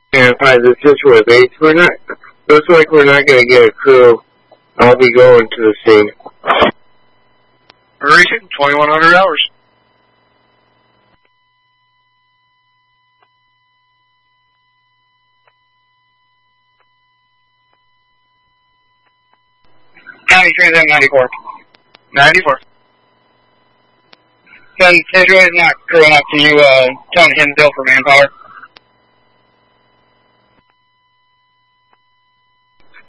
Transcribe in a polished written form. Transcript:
And 5, this is Situation Base. Looks like we're not going to get a crew. I'll be going to the scene. Hurry, 2100 hours. County Transit 94. 94. Situation is not crewing up to you, Tony Hinsdale for manpower.